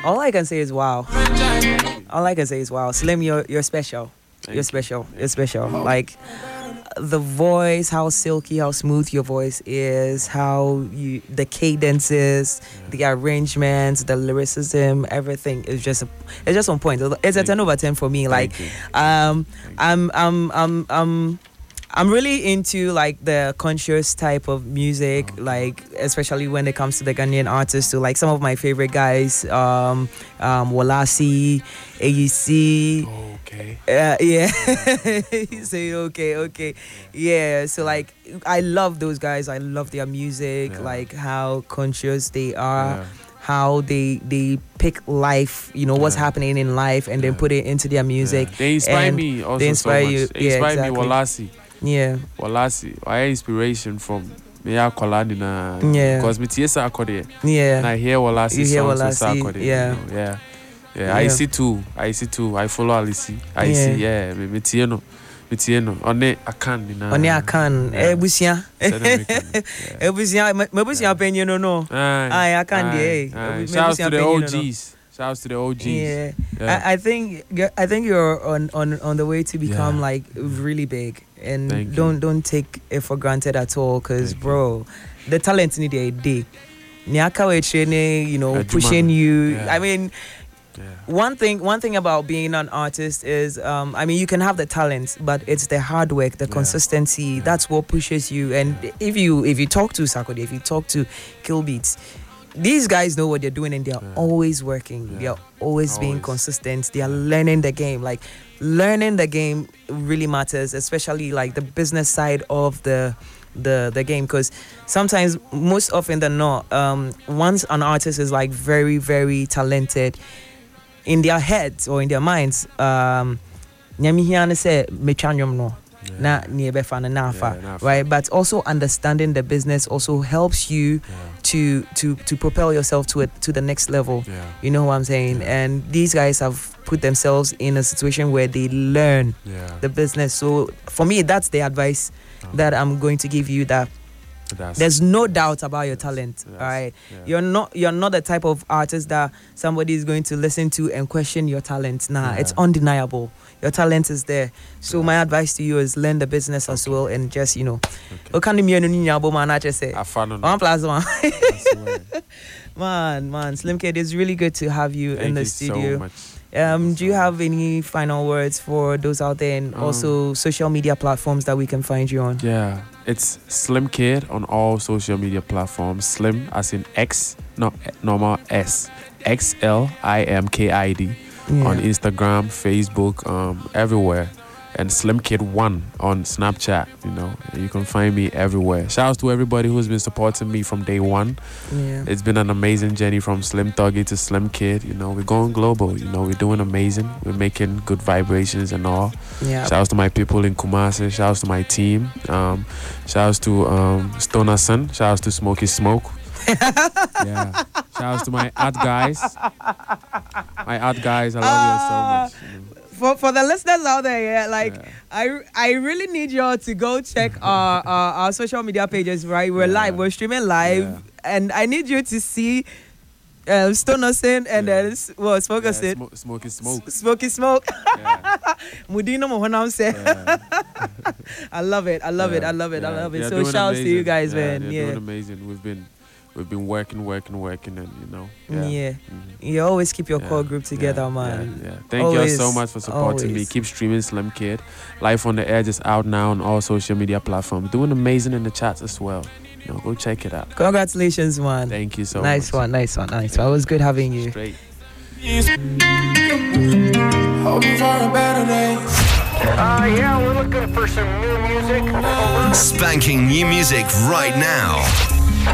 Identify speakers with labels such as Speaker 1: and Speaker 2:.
Speaker 1: All I can say is wow. All I can say is wow. Slim, you're special. You're special. You're special. Like the voice, how silky, how smooth your voice is, the cadences, the arrangements, the lyricism, everything is just on point. It's a 10 over 10 for me. Like I'm really into like the conscious type of music, like especially when it comes to the Ghanaian artists. So like some of my favorite guys, Walasi, AEC.
Speaker 2: Okay.
Speaker 1: Yeah. Say okay. Yeah. So like I love those guys. I love their music, like how conscious they are. How they pick life, what's happening in life, and then put it into their music.
Speaker 2: They inspire me also. They inspire so much. You. They inspire me, Walasi.
Speaker 1: Yeah.
Speaker 2: Walasi. I inspiration from Meya Kolandina. Because me tiesa akode.
Speaker 1: Yeah.
Speaker 2: And I hear Walasi.
Speaker 1: You hear
Speaker 2: Walasi.
Speaker 1: Yeah.
Speaker 2: Yeah. I see too. I follow Alisi. I see. Yeah. Me tieno. One akan.
Speaker 1: Ebusia. Ebusia penye no. I akan dey.
Speaker 2: Shout out to the OGs. Shouts to the OGs.
Speaker 1: Yeah. I think you're on the way to become like really big, and don't take it for granted at all. Cause bro, the talent need a day. Niaka training, pushing you. Yeah. I mean, one thing about being an artist is, you can have the talent, but it's the hard work, the consistency. That's what pushes you. And if you talk to Sarkodie, if you talk to Killbeats, these guys know what they're doing, and they're always working. They're always being consistent. They are learning the game. Like learning the game really matters, especially like the business side of the game, because sometimes, most often than not, once an artist is like very, very talented, in their heads or in their minds, right? But also understanding the business also helps you to propel yourself to the next level. You know what I'm saying? And these guys have put themselves in a situation where they learn the business. So for me, that's the advice that I'm going to give you, that there's no doubt about your talent. All right, you're not the type of artist that somebody is going to listen to and question your talent. It's undeniable. Your talent is there. So my advice to you is learn the business as well, and just man, Slim Kid, it's really good to have you in the studio.
Speaker 2: So much.
Speaker 1: Do you have any final words for those out there, and also social media platforms that we can find you on?
Speaker 2: Yeah, it's Slim Kid on all social media platforms. Slim as in X, not normal S. XLIMKID on Instagram, Facebook, everywhere. And Slim Kid 1 on Snapchat. You can find me everywhere. Shout out to everybody who's been supporting me from day one. It's been an amazing journey from Slim Thuggy to Slim Kid. We're going global. We're doing amazing. We're making good vibrations and all. Shout out to my people in Kumasi. Shout out to my team. Shout out to Stoner Sun. Shout out to Smokey Smoke. Shout out to my art guys. I love you so much.
Speaker 1: For the listeners out there, I really need y'all to go check our social media pages, right? We're live, we're streaming live, and I need you to see Stoner Sin and then Smoker Sin.
Speaker 2: Smokey Smoke.
Speaker 1: Smokey Smoke. Mudino Mohonam said. I love it. So shout out to you guys, man.
Speaker 2: They're doing amazing. We've been working, and
Speaker 1: you always keep your core group together, man.
Speaker 2: Thank you so much for supporting me. Keep streaming Slim Kid. Life on the Edge is out now on all social media platforms. Doing amazing in the chats as well. Go check it out.
Speaker 1: Congratulations, man.
Speaker 2: Thank you so much.
Speaker 1: Nice one. It was good having you.
Speaker 2: Straight.
Speaker 3: Hoping for a better day.
Speaker 4: We're looking for some new music.
Speaker 5: Spanking new music right now.